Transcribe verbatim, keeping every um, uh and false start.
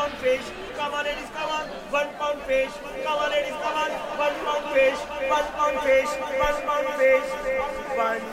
pound fish. Come on, ladies, come on. One pound fish. Come on, ladies, come on. One pound fish. One pound fish. One pound fish. One